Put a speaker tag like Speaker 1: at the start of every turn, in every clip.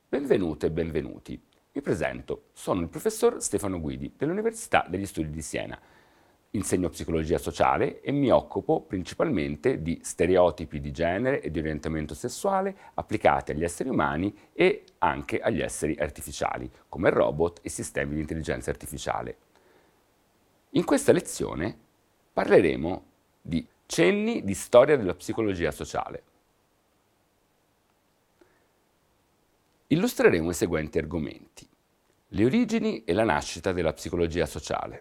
Speaker 1: Benvenute e benvenuti. Mi presento, sono il professor Stefano Guidi dell'Università degli Studi di Siena. Insegno psicologia sociale e mi occupo principalmente di stereotipi di genere e di orientamento sessuale applicati agli esseri umani e anche agli esseri artificiali, come robot e sistemi di intelligenza artificiale. In questa lezione parleremo di cenni di storia della psicologia sociale. Illustreremo i seguenti argomenti: le origini e la nascita della psicologia sociale,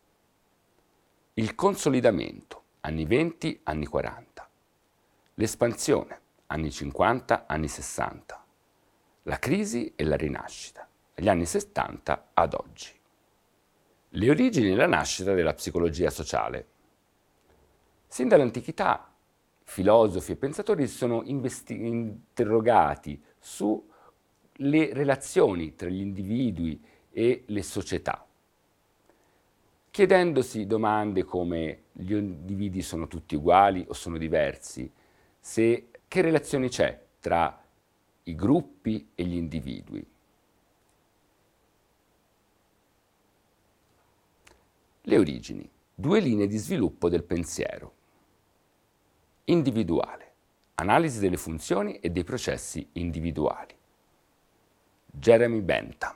Speaker 1: il consolidamento, anni 20, anni 40, l'espansione, anni 50, anni 60, la crisi e la rinascita, dagli anni 70 ad oggi. Le origini e la nascita della psicologia sociale. Sin dall'antichità, filosofi e pensatori si sono interrogati sulle relazioni tra gli individui e le società, chiedendosi domande come: gli individui sono tutti uguali o sono diversi? Che relazione c'è tra i gruppi e gli individui? Le origini. Due linee di sviluppo del pensiero. Individuale. Analisi delle funzioni e dei processi individuali. Jeremy Bentham,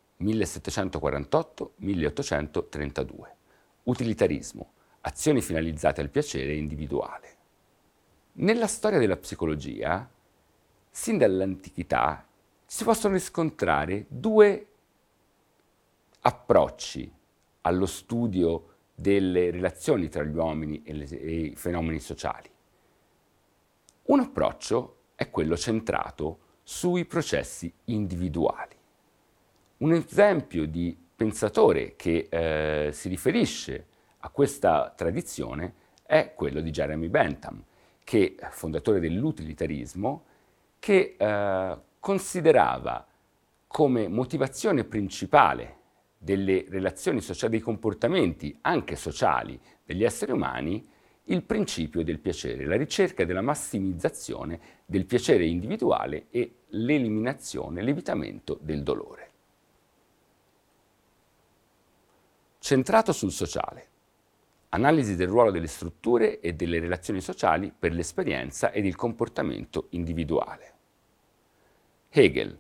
Speaker 1: 1748-1832. Utilitarismo. Azioni finalizzate al piacere individuale. Nella storia della psicologia, sin dall'antichità, si possono riscontrare due approcci allo studio delle relazioni tra gli uomini e i fenomeni sociali. Un approccio è quello centrato sui processi individuali. Un esempio di pensatore che si riferisce a questa tradizione è quello di Jeremy Bentham, che è fondatore dell'utilitarismo, che considerava come motivazione principale delle relazioni sociali, dei comportamenti anche sociali degli esseri umani, il principio del piacere, la ricerca della massimizzazione del piacere individuale e l'eliminazione, l'evitamento del dolore. Centrato sul sociale. Analisi del ruolo delle strutture e delle relazioni sociali per l'esperienza ed il comportamento individuale. Hegel,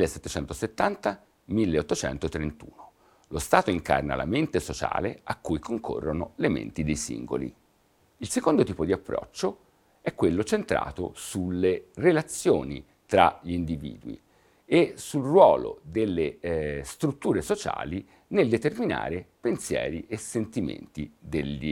Speaker 1: 1770-1831. Lo Stato incarna la mente sociale a cui concorrono le menti dei singoli. Il secondo tipo di approccio è quello centrato sulle relazioni tra gli individui e sul ruolo delle strutture sociali nel determinare pensieri e sentimenti degli